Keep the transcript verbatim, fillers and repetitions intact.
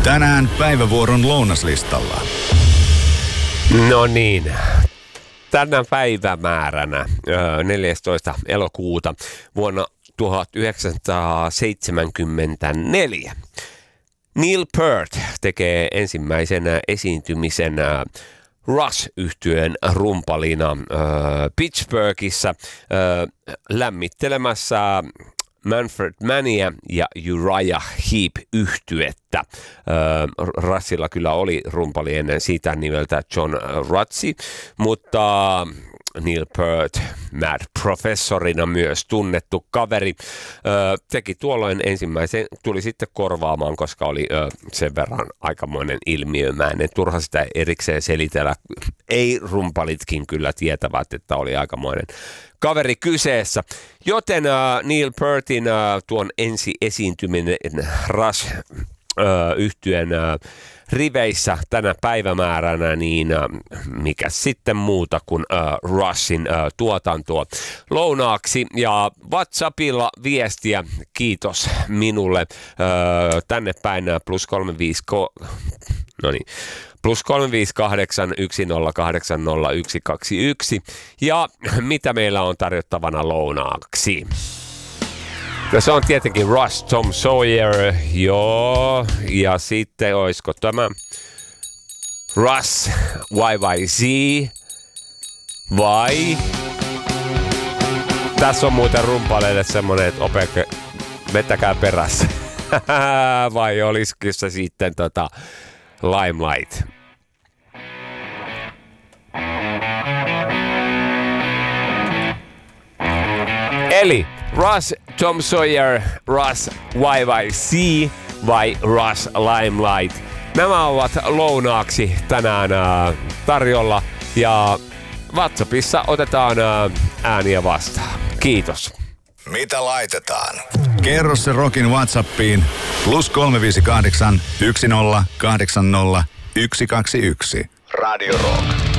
Tänään päivävuoron lounaslistalla. No niin. Tänä päivämääränä neljästoista elokuuta vuonna tuhatyhdeksänsataaseitsemänkymmentäneljä Neil Peart tekee ensimmäisen esiintymisen Rush-yhtyeen rumpalina äh, Pittsburghissa äh, lämmittelemässä Manfred Mannia ja Uriah Heep-yhtyettä. Äh, Rushilla kyllä oli rumpali ennen sitä nimeltä John Rutsey, mutta Neil Peart, Mad Professorina myös tunnettu kaveri, ö, teki tuolloin ensimmäisen, tuli sitten korvaamaan, koska oli ö, sen verran aikamoinen ilmiömäinen. Turha sitä erikseen selitellä. Ei rumpalitkin kyllä tietävät, että oli aikamoinen kaveri kyseessä. Joten ö, Neil Peartin ö, tuon ensi esiintyminen Rush yhtyeen riveissä tänä päivämääränä, niin mikä sitten muuta kuin uh, Rushin uh, tuotantoa lounaaksi. Ja WhatsAppilla viestiä, kiitos minulle uh, tänne päin plus kolme viisi no niin, plus kolme viisi kahdeksan yksi nolla kahdeksan nolla yksi kaksi yksi. Ja mitä meillä on tarjottavana lounaaksi? No se on tietenkin Rush, Tom Sawyer, joo, ja sitten oisko tämä Rush, Y Y Z, vai tässä on muuten rumpaleille semmonen, että opeke, vettäkää perässä, vai olisiko se sitten tota Limelight? Eli Rush, Tom Sawyer, Rush, Y Y Z vai Rush Limelight. Nämä ovat lounaaksi tänään äh, tarjolla ja WhatsAppissa otetaan äh, ääniä vastaan. Kiitos. Mitä laitetaan? Kerro se Rockin WhatsAppiin plus kolme viisi kahdeksan yksi nolla kahdeksan nolla yksi kaksi yksi. Radio Rock.